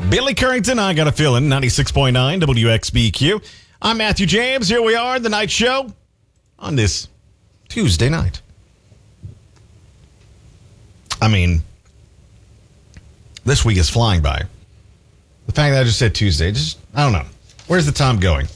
Billy Currington, I got a feeling, 96.9 WXBQ. I'm Matthew James. Here we are, the night show on this Tuesday night. I mean, this week is flying by. The fact that I just said Tuesday, I don't know. Where's the time going?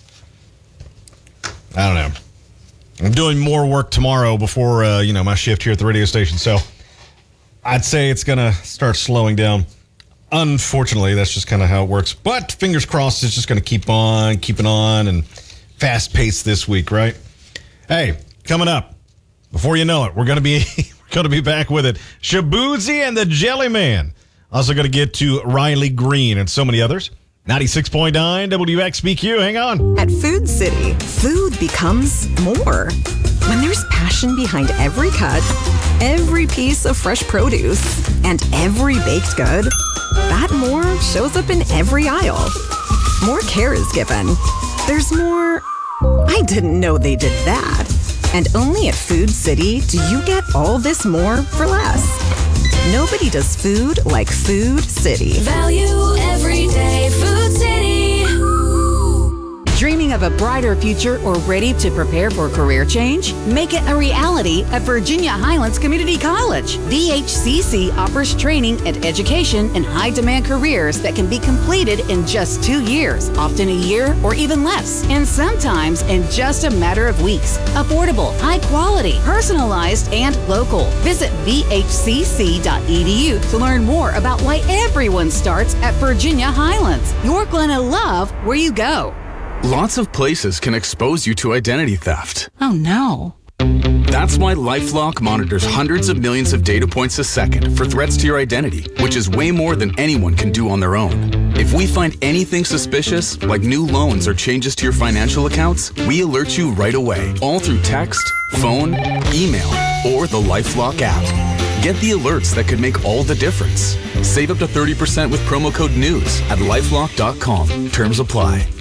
I don't know. I'm doing more work tomorrow before, my shift here at the radio station, so I'd say it's going to start slowing down. Unfortunately, that's just kind of how it works. But fingers crossed, it's just going to keep on keeping on and fast paced this week, right? Hey, coming up, before you know it, we're going to be back with it. Shaboozey and the Jelly Man. Also going to get to Riley Green and so many others. 96.9 WXBQ. Hang on. At Food City, food becomes more. When there's passion behind every cut, every piece of fresh produce, and every baked good, that more shows up in every aisle. More care is given. There's more, I didn't know they did that. And only at Food City do you get all this more for less. Nobody does food like Food City. Value every day. Food City. Dreaming of a brighter future or ready to prepare for career change? Make it a reality at Virginia Highlands Community College. VHCC offers training and education in high-demand careers that can be completed in just 2 years, often a year or even less, and sometimes in just a matter of weeks. Affordable, high quality, personalized, and local. Visit vhcc.edu to learn more about why everyone starts at Virginia Highlands. You're gonna love where you go. Lots of places can expose you to identity theft. Oh no. That's why LifeLock monitors hundreds of millions of data points a second for threats to your identity, which is way more than anyone can do on their own. If we find anything suspicious, like new loans or changes to your financial accounts, we alert you right away, all through text, phone, email, or the LifeLock app. Get the alerts that could make all the difference. Save up to 30% with promo code NEWS at LifeLock.com. Terms apply.